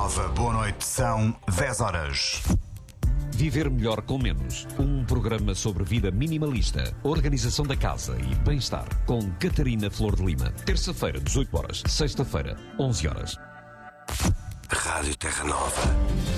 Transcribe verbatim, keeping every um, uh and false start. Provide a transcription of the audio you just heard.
Nova, boa noite, são dez horas. Viver melhor com menos. Um programa sobre vida minimalista, organização da casa e bem-estar. Com Catarina Flor de Lima. Terça-feira, dezoito horas. Sexta-feira, onze horas. Rádio Terra Nova.